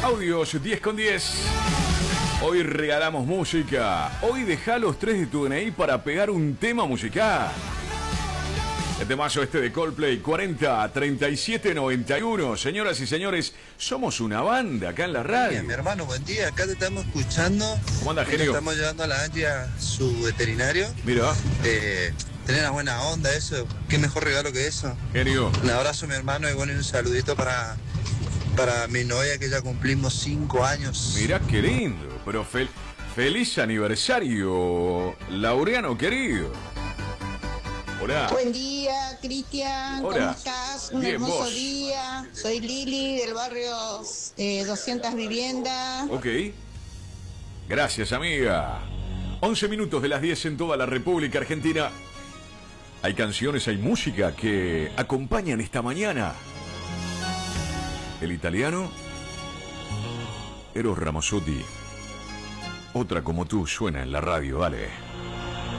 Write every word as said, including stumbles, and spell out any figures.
Audios diez con diez. Hoy regalamos música. Hoy dejá los tres de tu D N I para pegar un tema musical. El temazo este de Coldplay, cuarenta, treinta y siete, noventa y uno. Señoras y señores, somos una banda acá en la radio. Bien, mi hermano, buen día. Acá te estamos escuchando. ¿Cómo anda, genio? Estamos llevando a la Angie a su veterinario. Mira. Eh, tener una buena onda, eso. Qué mejor regalo que eso. Genio. Un abrazo, mi hermano, y bueno, y un saludito para, para mi novia, que ya cumplimos cinco años. Mirá qué lindo. Pero fel feliz aniversario, Laureano querido. Hola. Buen día, Cristian. ¿Cómo estás? Un Bien, hermoso vos. día. Soy Lili del barrio eh, doscientas Viviendas. Ok. Gracias, amiga. once minutos de las diez en toda la República Argentina. Hay canciones, hay música que acompañan esta mañana. El italiano Eros Ramazzotti. Otra como tú suena en la radio, dale.